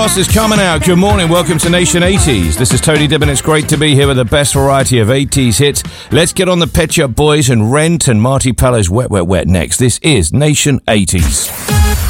Fast is coming out. Good morning. Welcome to Nation 80s. This is Tony Dibb, and it's great to be here with the best variety of 80s hits. Let's get on the Pet Shop Boys and Rent and Marty Peller's Wet, Wet, Wet next. This is Nation 80s.